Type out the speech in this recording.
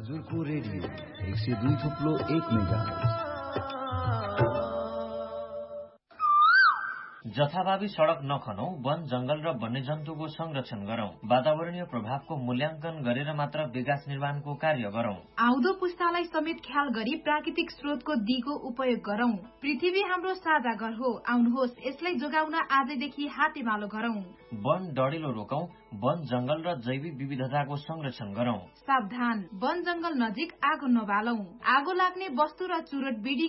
हजुरको radio 102.1 megahertz. जथाभावी सड़क नखनौ, वन जंगल र वन्यजन्तुको संरक्षण गरौं, वातावरणीय प्रभावको मूल्याङ्कन गरेर मात्र विकास निर्माणको कार्य गरौं। आउँदो पुस्तालाई समेत ख्याल गरी प्राकृतिक स्रोतको दिगो उपयोग गरौं। पृथ्वी हाम्रो साझा घर हो, आउनुहोस् यसलाई जोगाउन आजैदेखि हातेमालो गरौं। वन डढिलो रोकौं, वन जंगल र जैविक विविधताको संरक्षण गरौं। सावधान, वन जंगल नजिक आगो नबालौं। आगो लाग्ने वस्तु र चुरोट बिडी